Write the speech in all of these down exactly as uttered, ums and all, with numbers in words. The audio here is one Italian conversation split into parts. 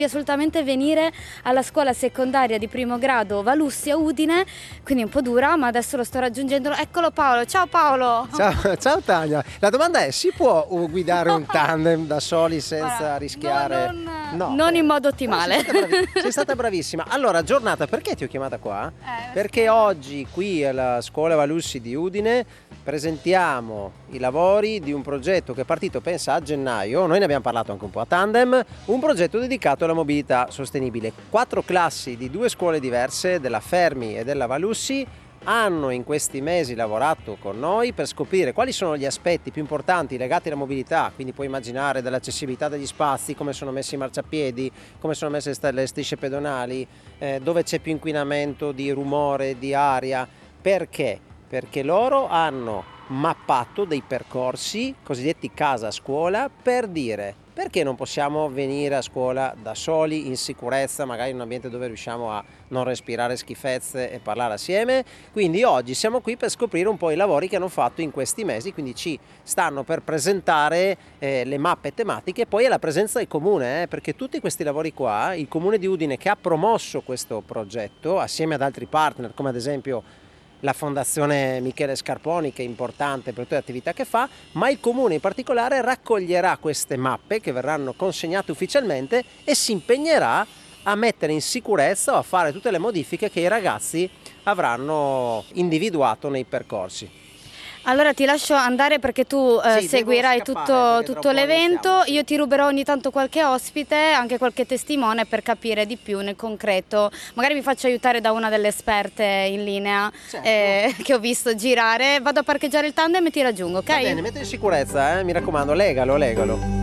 Assolutamente venire alla scuola secondaria di primo grado Valussi a Udine, quindi un po' dura, ma adesso lo sto raggiungendo. Eccolo Paolo, ciao Paolo! Ciao, ciao Tania, la domanda è: si può uh, guidare un tandem da soli senza Guarda, rischiare? no, non, No, non eh. in modo Però ottimale. Sei stata, bravi- sei stata bravissima. Allora, giornata, perché ti ho chiamata qua? Eh, Perché oggi qui alla scuola Valussi di Udine presentiamo i lavori di un progetto che è partito, pensa, a gennaio. Noi ne abbiamo parlato anche un po' a tandem, un progetto dedicato alla mobilità sostenibile. Quattro classi di due scuole diverse, della Fermi e della Valussi, hanno in questi mesi lavorato con noi per scoprire quali sono gli aspetti più importanti legati alla mobilità, quindi puoi immaginare dall'accessibilità degli spazi, come sono messi i marciapiedi, come sono messe le strisce pedonali, eh, dove c'è più inquinamento di rumore, di aria. Perché? Perché loro hanno mappato dei percorsi cosiddetti casa-scuola per dire: perché non possiamo venire a scuola da soli, in sicurezza, magari in un ambiente dove riusciamo a non respirare schifezze e parlare assieme. Quindi oggi siamo qui per scoprire un po' i lavori che hanno fatto in questi mesi, quindi ci stanno per presentare eh, le mappe tematiche. Poi è la presenza del comune, eh, perché tutti questi lavori qua, il comune di Udine, che ha promosso questo progetto assieme ad altri partner, come ad esempio la Fondazione Michele Scarponi, che è importante per tutte le attività che fa, ma il comune in particolare raccoglierà queste mappe che verranno consegnate ufficialmente e si impegnerà a mettere in sicurezza o a fare tutte le modifiche che i ragazzi avranno individuato nei percorsi. Allora ti lascio andare perché tu eh, Sì, seguirai devo scappare, tutto, perché tra tutto un po' l'evento. iniziamo, sì. Io ti ruberò ogni tanto qualche ospite, anche qualche testimone per capire di più nel concreto. Magari mi faccio aiutare da una delle esperte in linea Certo. eh, che ho visto girare. Vado a parcheggiare il tandem e ti raggiungo, ok? Va bene, metto in sicurezza, eh? Mi raccomando, legalo, legalo.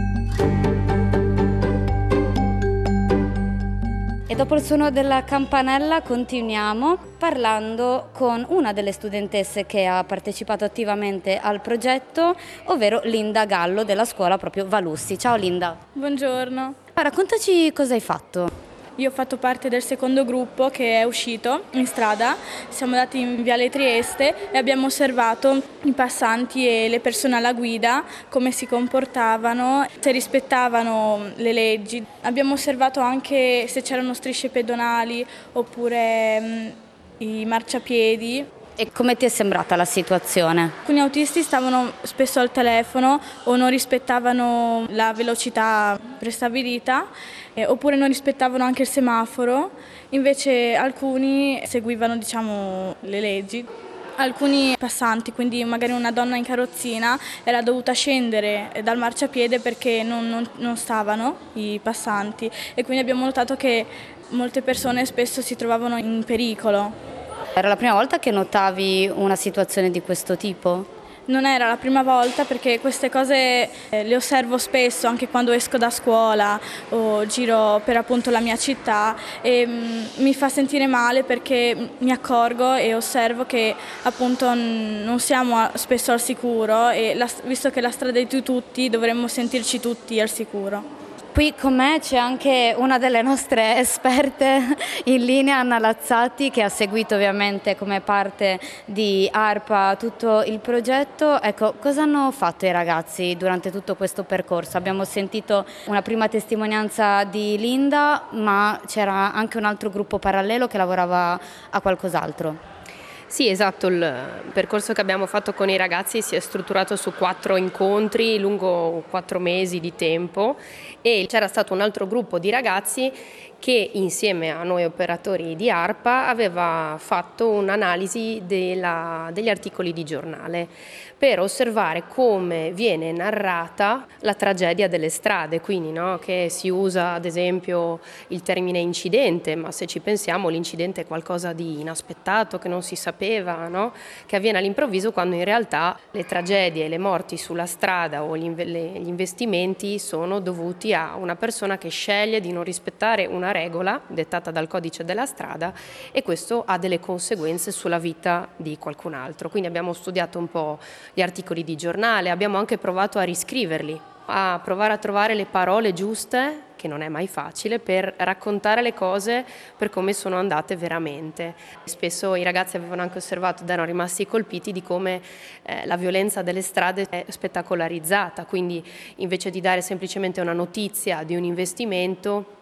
E dopo il suono della campanella continuiamo parlando con una delle studentesse che ha partecipato attivamente al progetto, ovvero Linda Gallo della scuola proprio Valussi. Ciao Linda. Buongiorno, Raccontaci cosa hai fatto. io ho fatto parte del secondo gruppo che è uscito in strada, siamo andati in Viale Trieste e abbiamo osservato i passanti e le persone alla guida, come si comportavano, se rispettavano le leggi. Abbiamo osservato anche se c'erano strisce pedonali oppure mh, i marciapiedi. E come ti è sembrata la situazione? Alcuni autisti stavano spesso al telefono o non rispettavano la velocità prestabilita eh, oppure non rispettavano anche il semaforo, invece alcuni seguivano, diciamo, le leggi. Alcuni passanti, quindi magari una donna in carrozzina, era dovuta scendere dal marciapiede perché non, non, non stavano i passanti e quindi abbiamo notato che molte persone spesso si trovavano in pericolo. Era la prima volta che notavi una situazione di questo tipo? Non era la prima volta perché queste cose eh, le osservo spesso anche quando esco da scuola o giro per appunto la mia città e mm, mi fa sentire male perché mi accorgo e osservo che appunto n- non siamo a- spesso al sicuro e la, visto che la strada è di tutti dovremmo sentirci tutti al sicuro. Qui con me c'è anche una delle nostre esperte in linea, Anna Lazzati, che ha seguito ovviamente come parte di ARPA tutto il progetto. Ecco, cosa hanno fatto i ragazzi durante tutto questo percorso? Abbiamo sentito una prima testimonianza di Linda, ma c'era anche un altro gruppo parallelo che lavorava a qualcos'altro. Sì, esatto, il percorso che abbiamo fatto con i ragazzi si è strutturato su quattro incontri lungo quattro mesi di tempo e c'era stato un altro gruppo di ragazzi che insieme a noi operatori di ARPA aveva fatto un'analisi della, degli articoli di giornale per osservare come viene narrata la tragedia delle strade, quindi no, che si usa ad esempio il termine incidente, ma se ci pensiamo l'incidente è qualcosa di inaspettato, che non si sapeva, no? Che avviene all'improvviso, quando in realtà le tragedie e le morti sulla strada o gli, inve- le- gli investimenti sono dovuti a una persona che sceglie di non rispettare una regola dettata dal codice della strada e questo ha delle conseguenze sulla vita di qualcun altro. Quindi abbiamo studiato un po' gli articoli di giornale, abbiamo anche provato a riscriverli, a provare a trovare le parole giuste, che non è mai facile, per raccontare le cose per come sono andate veramente. Spesso i ragazzi avevano anche osservato ed erano rimasti colpiti di come eh, la violenza delle strade è spettacolarizzata, quindi invece di dare semplicemente una notizia di un investimento,